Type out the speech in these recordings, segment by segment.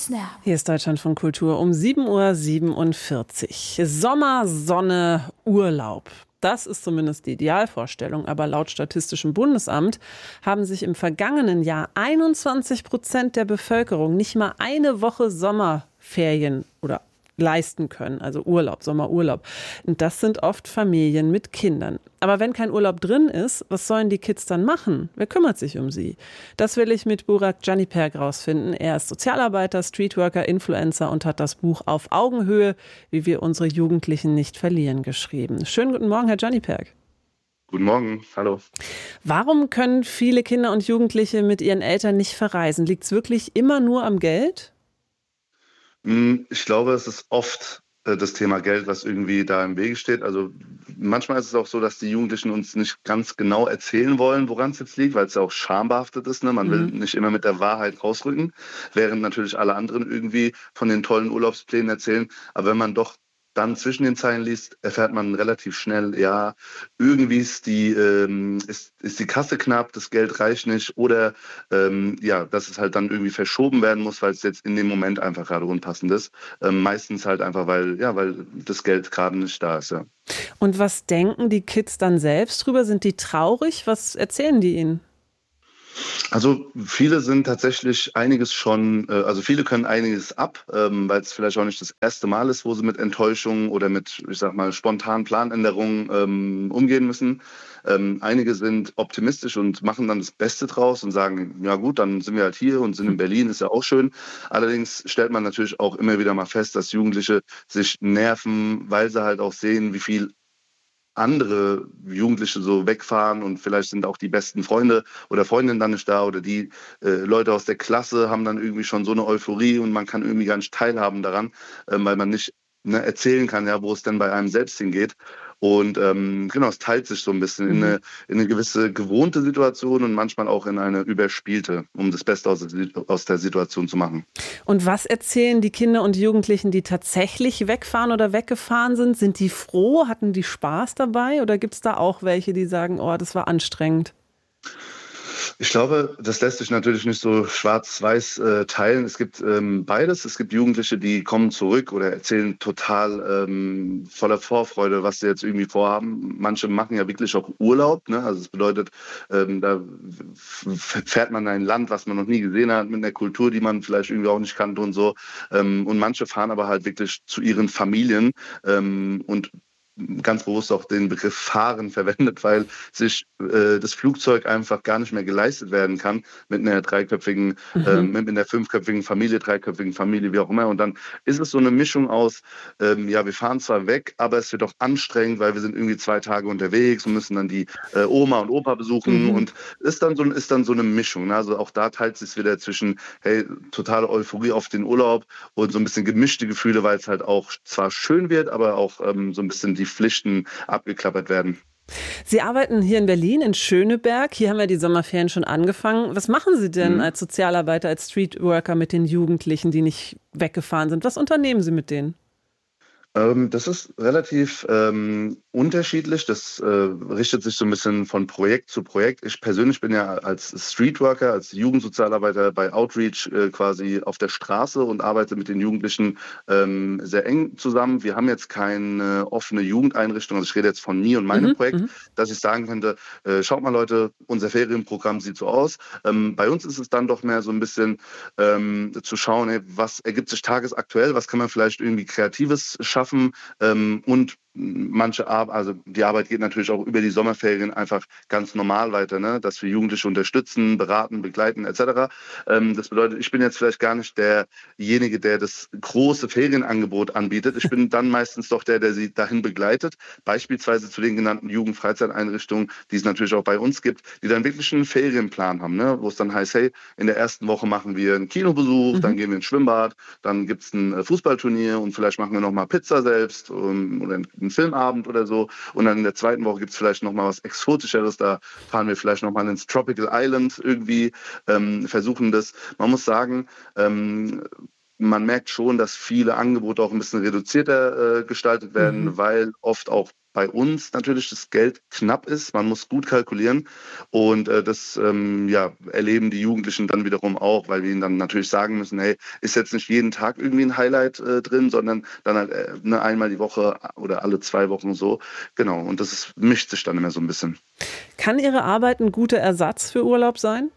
Snap. Hier ist Deutschlandfunk Kultur um 7:47 Uhr. Sommer, Sonne, Urlaub. Das ist zumindest die Idealvorstellung. Aber laut Statistischem Bundesamt haben sich im vergangenen Jahr 21% der Bevölkerung nicht mal eine Woche Sommerferien oder leisten können, also Urlaub, Sommerurlaub. Und das sind oft Familien mit Kindern. Aber wenn kein Urlaub drin ist, was sollen die Kids dann machen? Wer kümmert sich um sie? Das will ich mit Burak Caniperk rausfinden. Er ist Sozialarbeiter, Streetworker, Influencer und hat das Buch Auf Augenhöhe, wie wir unsere Jugendlichen nicht verlieren, geschrieben. Schönen guten Morgen, Herr Caniperk. Guten Morgen, hallo. Warum können viele Kinder und Jugendliche mit ihren Eltern nicht verreisen? Liegt es wirklich immer nur am Geld? Ich glaube, es ist oft das Thema Geld, was irgendwie da im Wege steht. Also manchmal ist es auch so, dass die Jugendlichen uns nicht ganz genau erzählen wollen, woran es jetzt liegt, weil es ja auch schambehaftet ist. Ne? Man will nicht immer mit der Wahrheit rausrücken, während natürlich alle anderen irgendwie von den tollen Urlaubsplänen erzählen. Aber wenn man doch dann zwischen den Zeilen liest, erfährt man relativ schnell, ja, irgendwie ist die Kasse knapp, das Geld reicht nicht oder dass es halt dann irgendwie verschoben werden muss, weil es jetzt in dem Moment einfach gerade unpassend ist. Meistens halt einfach, weil das Geld gerade nicht da ist, ja. Und was denken die Kids dann selbst drüber? Sind die traurig? Was erzählen die ihnen? Also viele sind tatsächlich viele können einiges ab, weil es vielleicht auch nicht das erste Mal ist, wo sie mit Enttäuschungen oder mit, ich sag mal, spontanen Planänderungen umgehen müssen. Einige sind optimistisch und machen dann das Beste draus und sagen, ja gut, dann sind wir halt hier und sind in Berlin, ist ja auch schön. Allerdings stellt man natürlich auch immer wieder mal fest, dass Jugendliche sich nerven, weil sie halt auch sehen, wie viel andere Jugendliche so wegfahren und vielleicht sind auch die besten Freunde oder Freundinnen dann nicht da oder die Leute aus der Klasse haben dann irgendwie schon so eine Euphorie und man kann irgendwie gar nicht teilhaben daran, weil man nicht erzählen kann, ja, wo es denn bei einem selbst hingeht. Und es teilt sich so ein bisschen in eine gewisse gewohnte Situation und manchmal auch in eine überspielte, um das Beste aus der Situation zu machen. Und was erzählen die Kinder und Jugendlichen, die tatsächlich wegfahren oder weggefahren sind? Sind die froh? Hatten die Spaß dabei? Oder gibt es da auch welche, die sagen, oh, das war anstrengend? Ich glaube, das lässt sich natürlich nicht so schwarz-weiß teilen. Es gibt beides. Es gibt Jugendliche, die kommen zurück oder erzählen total voller Vorfreude, was sie jetzt irgendwie vorhaben. Manche machen ja wirklich auch Urlaub. Ne? Also das bedeutet, da fährt man in ein Land, was man noch nie gesehen hat, mit einer Kultur, die man vielleicht irgendwie auch nicht kannte und so. Und manche fahren aber halt wirklich zu ihren Familien und ganz bewusst auch den Begriff Fahren verwendet, weil sich das Flugzeug einfach gar nicht mehr geleistet werden kann mit einer mit einer fünfköpfigen Familie, dreiköpfigen Familie, wie auch immer. Und dann ist es so eine Mischung aus, wir fahren zwar weg, aber es wird auch anstrengend, weil wir sind irgendwie 2 Tage unterwegs und müssen dann die Oma und Opa besuchen und ist dann so eine Mischung. Ne? Also auch da teilt sich wieder zwischen, hey, totale Euphorie auf den Urlaub und so ein bisschen gemischte Gefühle, weil es halt auch zwar schön wird, aber auch so ein bisschen die Pflichten abgeklappert werden. Sie arbeiten hier in Berlin, in Schöneberg. Hier haben ja die Sommerferien schon angefangen. Was machen Sie denn als Sozialarbeiter, als Streetworker mit den Jugendlichen, die nicht weggefahren sind? Was unternehmen Sie mit denen? Das ist relativ unterschiedlich. Das richtet sich so ein bisschen von Projekt zu Projekt. Ich persönlich bin ja als Streetworker, als Jugendsozialarbeiter bei Outreach quasi auf der Straße und arbeite mit den Jugendlichen sehr eng zusammen. Wir haben jetzt keine offene Jugendeinrichtung, also ich rede jetzt von mir und meinem Projekt, dass ich sagen könnte, schaut mal Leute, unser Ferienprogramm sieht so aus. Bei uns ist es dann doch mehr so ein bisschen zu schauen, ey, was ergibt sich tagesaktuell, was kann man vielleicht irgendwie Kreatives schaffen und also die Arbeit geht natürlich auch über die Sommerferien einfach ganz normal weiter, ne? Dass wir Jugendliche unterstützen, beraten, begleiten etc. Das bedeutet, ich bin jetzt vielleicht gar nicht derjenige, der das große Ferienangebot anbietet. Ich bin dann meistens doch der sie dahin begleitet, beispielsweise zu den genannten Jugendfreizeiteinrichtungen, die es natürlich auch bei uns gibt, die dann wirklich einen Ferienplan haben, ne? Wo es dann heißt, hey, in der ersten Woche machen wir einen Kinobesuch, dann gehen wir ins Schwimmbad, dann gibt es ein Fußballturnier und vielleicht machen wir nochmal Pizza selbst oder einen Filmabend oder so. Und dann in der zweiten Woche gibt es vielleicht nochmal was Exotischeres. Da fahren wir vielleicht nochmal ins Tropical Island irgendwie, versuchen das. Man muss sagen, man merkt schon, dass viele Angebote auch ein bisschen reduzierter gestaltet werden, weil oft auch bei uns natürlich das Geld knapp ist. Man muss gut kalkulieren und das erleben die Jugendlichen dann wiederum auch, weil wir ihnen dann natürlich sagen müssen, hey, ist jetzt nicht jeden Tag irgendwie ein Highlight drin, sondern dann halt einmal die Woche oder alle 2 Wochen so. Genau, und mischt sich dann immer so ein bisschen. Kann Ihre Arbeit ein guter Ersatz für Urlaub sein?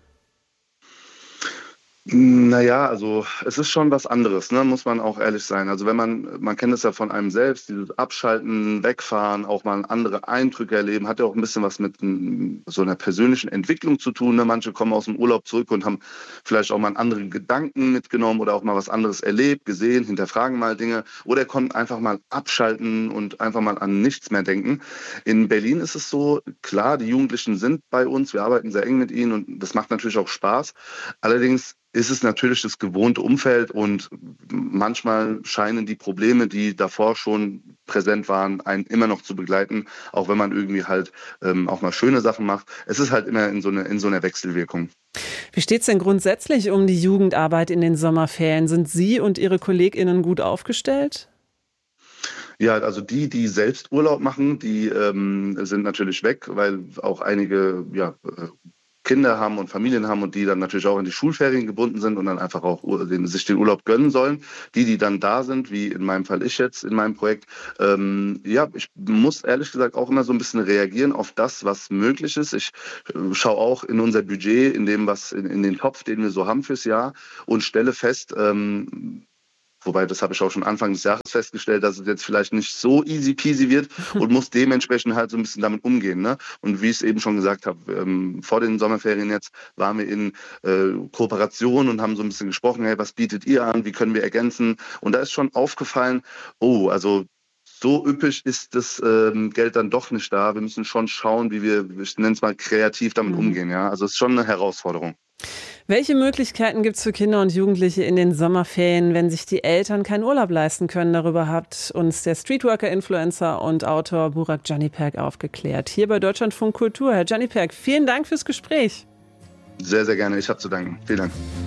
Naja, also es ist schon was anderes, ne, muss man auch ehrlich sein. Also wenn man kennt es ja von einem selbst, dieses Abschalten, Wegfahren, auch mal andere Eindrücke erleben, hat ja auch ein bisschen was mit so einer persönlichen Entwicklung zu tun. Ne? Manche kommen aus dem Urlaub zurück und haben vielleicht auch mal einen anderen Gedanken mitgenommen oder auch mal was anderes erlebt, gesehen, hinterfragen mal Dinge oder konnten einfach mal abschalten und einfach mal an nichts mehr denken. In Berlin ist es so, klar, die Jugendlichen sind bei uns, wir arbeiten sehr eng mit ihnen und das macht natürlich auch Spaß. Allerdings ist es natürlich das gewohnte Umfeld und manchmal scheinen die Probleme, die davor schon präsent waren, einen immer noch zu begleiten, auch wenn man irgendwie halt auch mal schöne Sachen macht. Es ist halt immer in so einer Wechselwirkung. Wie steht es denn grundsätzlich um die Jugendarbeit in den Sommerferien? Sind Sie und Ihre KollegInnen gut aufgestellt? Ja, also die selbst Urlaub machen, die sind natürlich weg, weil auch einige Kinder haben und Familien haben und die dann natürlich auch in die Schulferien gebunden sind und dann einfach auch sich den Urlaub gönnen sollen. Die dann da sind, wie in meinem Fall ich jetzt in meinem Projekt, ich muss ehrlich gesagt auch immer so ein bisschen reagieren auf das, was möglich ist. Ich schaue auch in unser Budget, in dem, was in den Topf, den wir so haben fürs Jahr und stelle fest, wobei, das habe ich auch schon Anfang des Jahres festgestellt, dass es jetzt vielleicht nicht so easy peasy wird und muss dementsprechend halt so ein bisschen damit umgehen. Ne? Und wie ich es eben schon gesagt habe, vor den Sommerferien jetzt waren wir in Kooperation und haben so ein bisschen gesprochen, hey, was bietet ihr an, wie können wir ergänzen? Und da ist schon aufgefallen, also so üppig ist das Geld dann doch nicht da. Wir müssen schon schauen, wie wir, ich nenne es mal, kreativ damit umgehen. Ja? Also es ist schon eine Herausforderung. Welche Möglichkeiten gibt es für Kinder und Jugendliche in den Sommerferien, wenn sich die Eltern keinen Urlaub leisten können? Darüber hat uns der Streetworker-Influencer und Autor Burak Canipert aufgeklärt. Hier bei Deutschlandfunk Kultur. Herr Canipert, vielen Dank fürs Gespräch. Sehr, sehr gerne. Ich habe zu danken. Vielen Dank.